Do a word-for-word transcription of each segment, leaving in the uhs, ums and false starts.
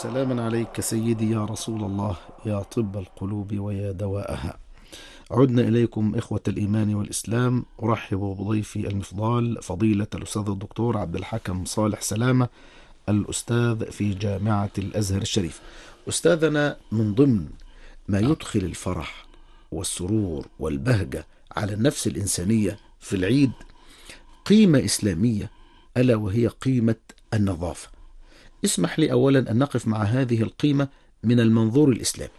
وسلاما عليك سيدي يا رسول الله، يا طب القلوب ويا دواءها. عدنا إليكم إخوة الإيمان والإسلام. أرحب بضيفي المفضال فضيلة الأستاذ الدكتور عبد الحكم صالح سلامة، الأستاذ في جامعة الأزهر الشريف. أستاذنا، من ضمن ما يدخل الفرح والسرور والبهجة على النفس الإنسانية في العيد قيمة إسلامية، ألا وهي قيمة النظافة. اسمح لي أولا أن نقف مع هذه القيمة من المنظور الإسلامي.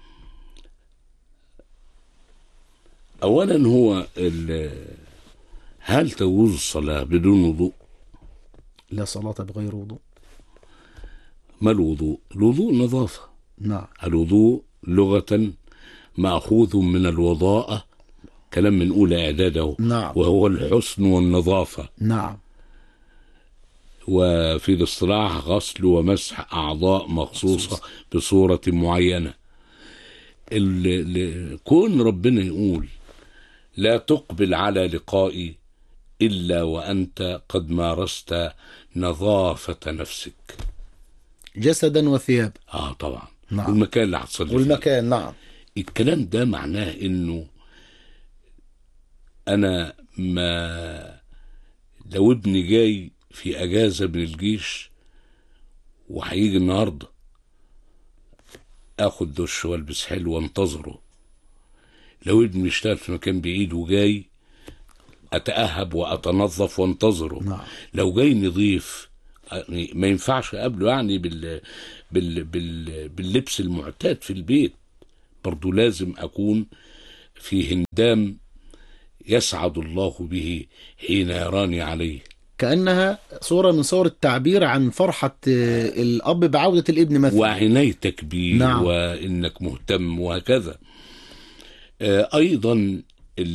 أولا هو هل تجوز الصلاة بدون وضوء؟ لا صلاة بغير وضوء. ما الوضوء؟ الوضوء نظافة. نعم. الوضوء لغة مأخوذ من الوضاءة، كلام من أولى إعداده. نعم. وهو الحسن والنظافة. نعم. وفي الاصطلاح غسل ومسح أعضاء مخصوصة بصورة معينة. كون ربنا يقول لا تقبل على لقائي إلا وأنت قد مارست نظافة نفسك، جسدا وثياب. آه طبعا. نعم. والمكان اللي هتصلي والمكان. نعم. الكلام ده معناه إنه أنا ما لو ابني جاي في أجازة من الجيش وهيجي النهاردة، اخد دش والبس حلو وانتظره. لو ابني اشتغل في مكان بعيد وجاي، اتأهب واتنظف وانتظره. نعم. لو جاي نظيف ما ينفعش قبله يعني بال... بال... بال... باللبس المعتاد في البيت، برضو لازم اكون في هندام يسعد الله به حين يراني عليه. كأنها صورة من صور التعبير عن فرحة الأب بعودة الابن مثلا، وعنايتك بيه. نعم. وإنك مهتم وهكذا. أيضا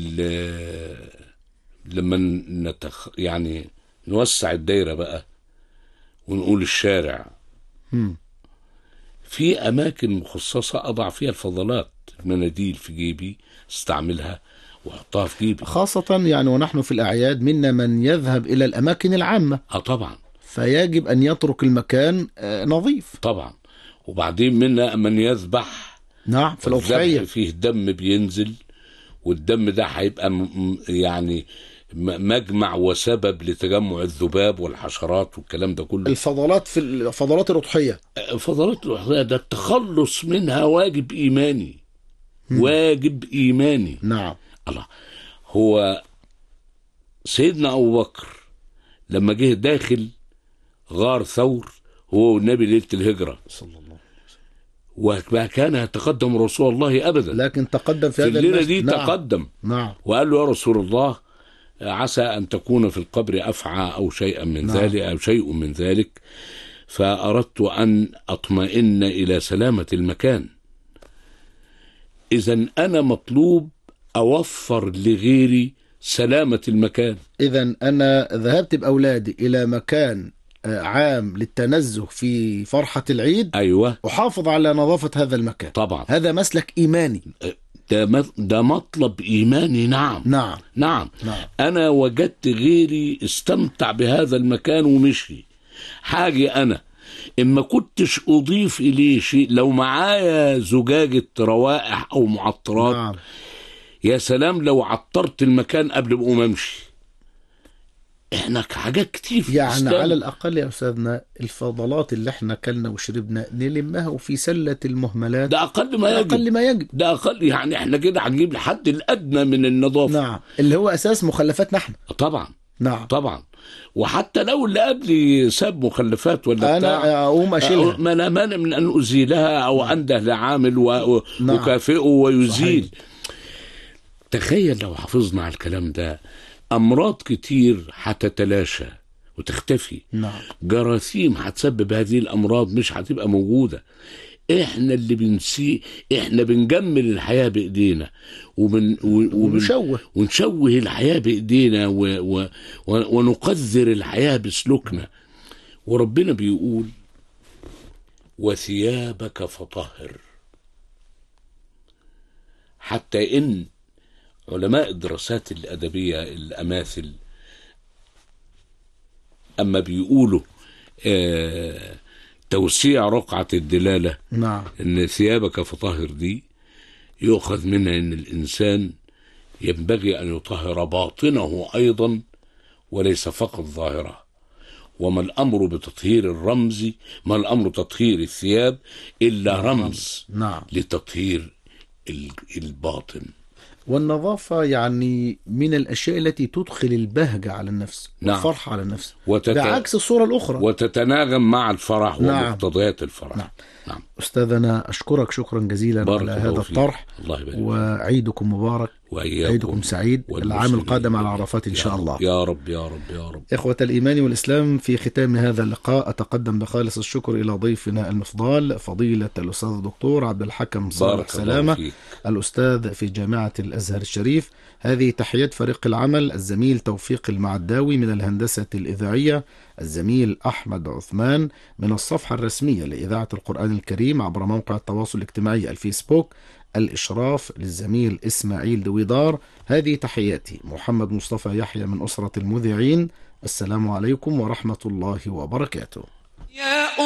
لما نتخ... يعني نوسع الدايرة بقى ونقول الشارع، م. في أماكن مخصصة أضع فيها الفضلات، مناديل في جيبي استعملها وحطها في جيبي، خاصة يعني ونحن في الأعياد منا من يذهب إلى الأماكن العامة. اه طبعا. فيجب أن يترك المكان نظيف. طبعا. وبعدين منا من يذبح. نعم. في الأضحية فيه دم بينزل، والدم ده هيبقى م... يعني مجمع وسبب لتجمع الذباب والحشرات والكلام ده كله. الفضلات في فضلات الأضحية، فضلات الأضحية ده التخلص منها واجب إيماني. م. واجب إيماني. نعم. الله. هو سيدنا أبو بكر لما جه داخل غار ثور هو والنبي ليلة الهجرة صلى الله عليه وسلم، وما كان يتقدم رسول الله أبدا، لكن تقدم في, في هذا الليلة دي. نعم. تقدم. نعم. وقال له يا رسول الله عسى أن تكون في القبر أفعى أو شيئا من نعم. ذلك أو شيء من ذلك، فأردت أن أطمئن إلى سلامة المكان. إذن أنا مطلوب أوفر لغيري سلامة المكان. إذن أنا ذهبت بأولادي إلى مكان عام للتنزه في فرحة العيد. أيوة. أحافظ على نظافة هذا المكان. طبعا. هذا مسلك إيماني. ده, ده مطلب إيماني. نعم. نعم. نعم. نعم. أنا وجدت غيري استمتع بهذا المكان ومشي. حاجة أنا إما كنتش أضيف إليه شيء، لو معايا زجاجة روائح أو معطرات. نعم. يا سلام لو عطرت المكان قبل ما أقوم أمشي. احنا حاجات كتير في يعني الإسلام. على الأقل يا أستاذنا الفضلات اللي احنا كلنا وشربنا نلمها وفي سلة المهملات. ده أقل ما يجب. أقل ما يجب. ده أقل، يعني احنا كده هنجيب لحد الأدنى من النظافة. نعم. اللي هو أساس مخلفاتنا احنا. طبعا. نعم. طبعا. وحتى لو اللي قبلي ساب مخلفات ولا بتاع، أنا أقوم أشيلها، ما أنا مانع من أن أزيلها أو نعم. أنده لعامل و... نعم. وكافئه ويزيل. صحيح. تخيل لو حافظنا على الكلام ده، أمراض كتير هتتلاشى وتختفي. نعم. جراثيم هتسبب هذه الأمراض مش هتبقى موجودة. احنا اللي بنسي، احنا بنجمل الحياة بإيدينا وبن... ونشوه ونشوه الحياة بإيدينا و... و... ونقذر الحياة بسلوكنا. وربنا بيقول وثيابك فطهر. حتى إن علماء الدراسات الأدبية الأماثل أما بيقولوا آه توسيع رقعة الدلالة نعم. ان ثيابك فطهر دي يؤخذ منها ان الانسان ينبغي ان يطهر باطنه ايضا وليس فقط ظاهره. وما الامر بتطهير الرمز، ما الامر تطهير الثياب الا رمز نعم. لتطهير الباطن. والنظافة يعني من الأشياء التي تدخل البهجة على النفس، نعم. والفرحة على النفس، وتت... بعكس الصورة الأخرى، وتتناغم مع الفرح نعم. ومقتضيات الفرح. نعم. نعم. أستاذنا أشكرك شكرا جزيلا على هذا الطرح، الله يبارك. وعيدكم مبارك وعيدكم سعيد، العام القادم على عرفات إن شاء الله. يا رب يا رب يا رب. إخوة الإيمان والإسلام، في ختام هذا اللقاء أتقدم بخالص الشكر إلى ضيفنا المفضال فضيلة الأستاذ الدكتور عبد الحكم صالح سلامة، الأستاذ في جامعة الأزهر الشريف. هذه تحيات فريق العمل: الزميل توفيق المعداوي من الهندسة الإذاعية، الزميل أحمد عثمان من الصفحة الرسمية لإذاعة القرآن الكريم عبر موقع التواصل الاجتماعي الفيسبوك، الإشراف للزميل إسماعيل دويدار. هذه تحياتي محمد مصطفى يحيى من أسرة المذيعين. السلام عليكم ورحمة الله وبركاته.